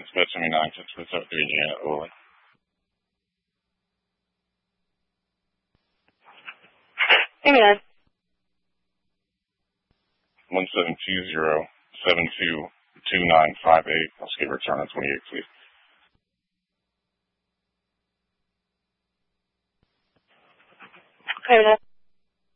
Smith 79, 6 Smith 73, Indiana, over. Hey, man. 1720-722958. I'll skip return on 28, please. Hey, man.